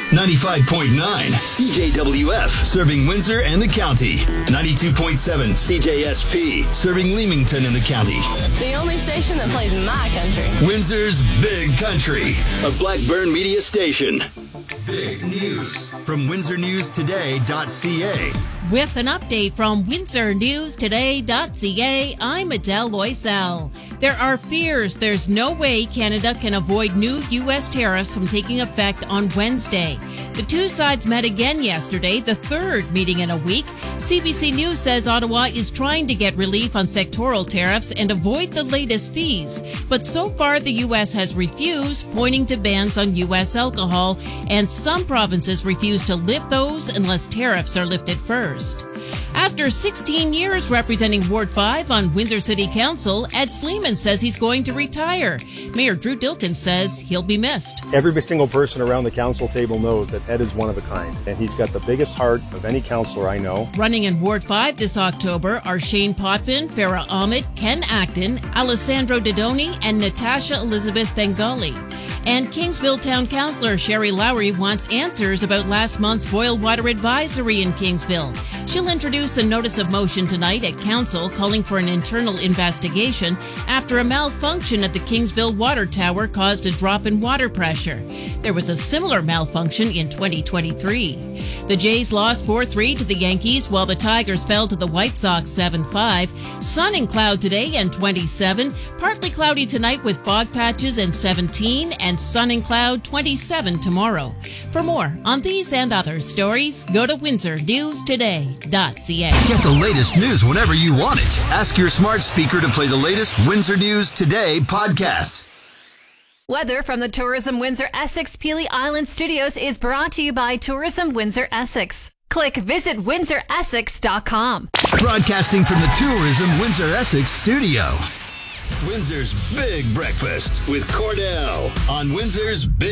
95.9 CJWF, serving Windsor and the county. 92.7 CJSP, serving Leamington and the county. The only station that plays my country. Windsor's Big Country, a Blackburn media station. Big news from WindsorNewsToday.ca. With an update from WindsorNewsToday.ca, I'm Adele Loisel. There are fears there's no way Canada can avoid new U.S. tariffs from taking effect on Wednesday. The two sides met again yesterday, the third meeting in a week. CBC News says Ottawa is trying to get relief on sectoral tariffs and avoid the latest fees. But so far, the U.S. has refused, pointing to bans on U.S. alcohol, and some provinces refuse to lift those unless tariffs are lifted first. After 16 years representing Ward 5 on Windsor City Council, Ed Sleeman says he's going to retire. Mayor Drew Dilkens says he'll be missed. Every single person around the council table knows that Ed is one of a kind, and he's got the biggest heart of any councillor I know. Running in Ward 5 this October are Shane Potvin, Farah Ahmed, Ken Acton, Alessandro Didoni, and Natasha Elizabeth Bengali. And Kingsville Town Councillor Sherry Lowry wants answers about last month's boil water advisory in Kingsville. She'll introduce a notice of motion tonight at Council calling for an internal investigation after a malfunction at the Kingsville water tower caused a drop in water pressure. There was a similar malfunction in 2023. The Jays lost 4-3 to the Yankees while the Tigers fell to the White Sox 7-5. Sun and cloud today and 27. Partly cloudy tonight with fog patches and 17, and sun and cloud 27 tomorrow. For more on these and other stories, go to WindsorNewsToday.ca. Get the latest news whenever you want it. Ask your smart speaker to play the latest Windsor News Today podcast. Weather from the Tourism Windsor Essex Peely Island Studios is brought to you by Tourism Windsor Essex. Click visitwindsoressex.com. Broadcasting from the Tourism Windsor Essex studio. Windsor's Big Breakfast with Cordell on Windsor's Big